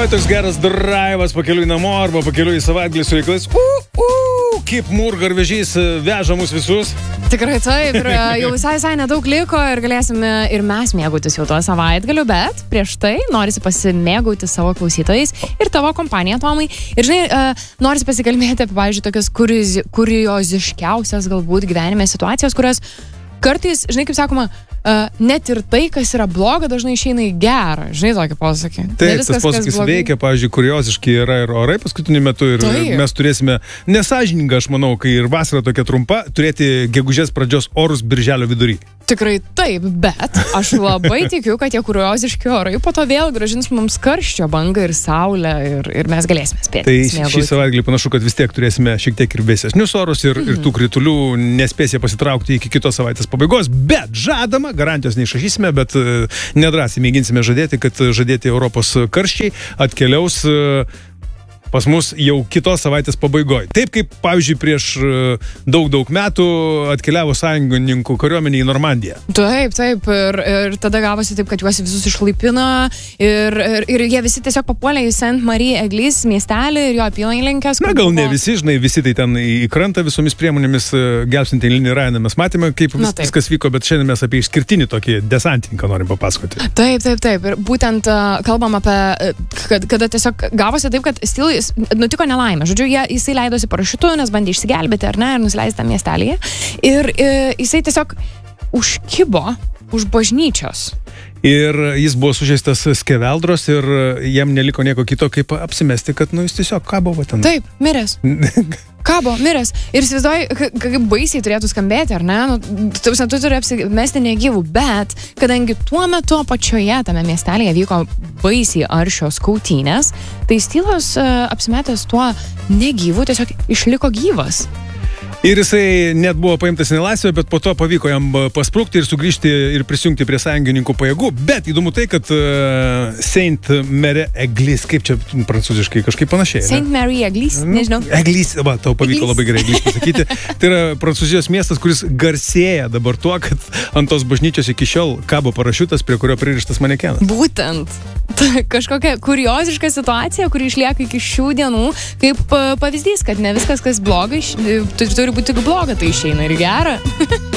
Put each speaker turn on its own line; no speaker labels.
toks geras drivas pakeliui namo arba pakeliui į savaitgalį su reikalais. Kaip murgarvežys veža mus visus.
Tikrai taip, ir jau visai nedaug liko ir galėsime ir mes mėgautis jau tuo savaitgaliu, bet prieš tai norisi pasimėgauti savo klausytojais ir tavo kompanija, Tomai. Ir žinai, norisi pasikalbėti apie, pavyzdžiui, tokias kurioziškiausias galbūt gyvenime situacijos, kurios kartais, žinai, kaip sakoma, net ir tai, kas yra bloga, dažnai išeina į gerą. Žinai tokį posakį.
Taip, tas posakis veikia, pavyzdžiui, kurioziškai yra ir orai paskutiniu metu ir mes turėsime nesąžiningą, aš manau, kai ir vasara tokia trumpa, turėti gegužės pradžios orus birželio vidury.
Tikrai taip, bet aš labai tikiu, kad tie kurioziški orai po to vėl gražins mums karščio bangą ir saulę ir mes galėsime spėti.
Tai šį savaitgalį panašu, kad vis tiek turėsime šiek tiek ir vėsesnius orus ir tų kritulių nespėsime pasitraukti iki kitos savaitės pabaigos, bet žadama, garantijos neišrašysime, bet nedrąsiai mėginsime žadėti, kad žadėti Europos karščiai atkeliaus pas mus jau kitos savaitės pabaigoje. Taip kaip, pavyzdžiui, prieš daug metų atkeliavo sąjungininkų kariuomenė į Normandiją.
Taip, ir tada gavosi taip, kad juos visus išlaipino ir jie visi tiesiog papuolė į Saint-Marie-Église miestelį ir jo apylinkes.
Na, gal ne visi, žinai, visi tai ten į krantą visomis priemonėmis gelbstinti eilinį Ryaną. Mes matėme, kaip viskas vyko, bet šiandien mes apie išskirtinį tokį desantininką norim papasakoti.
Taip. Ir būtent kalbam apie, kada tiesiog gavosi taip, kad nutiko nelaimė. Žodžiu, jisai leidosi parašiutu, nes bandė išsigelbėti, ar ne, ir nusileisti tam miestelėje. Ir jisai tiesiog užkibo už bažnyčios.
Ir jis buvo sužeistas skeveldros ir jam neliko nieko kito, kaip apsimesti, kad, jis tiesiog kabo ten.
Taip, miręs. Kabo, miręs. Ir įsivaizduoju, kaip baisiai turėtų skambėti, ar ne? Tu turi apsimesti negyvų, bet kadangi tuo metu apačioje tame miestelėje vyko baisiai aršios kautynės, tai Stylas apsimetęs tuo negyvų tiesiog išliko gyvas.
Ir jisai net buvo paimtas į nelaisvę, bet po to pavyko jam pasprukti ir sugrįžti ir prisijungti prie sąjungininkų pajėgų. Bet įdomu tai, kad Saint-Marie-Église, kaip čia prancūziškai kažkaip panašiai.
Saint-Marie-Église, nežinau.
Église, tau pavyko labai gerai Église pasakyti. Tai yra Prancūzijos miestas, kuris garsėja dabar tuo, kad ant tos bažnyčios iki šiol kabo parašiutas, prie kurio pririštas manekenas.
Būtent. Kažkokia kurioziška situacija, kuri išlieka iki šių dienų, kaip pavyzdys, kad ne viskas, kas blogai, turi būti bloga, tai išeina ir gera.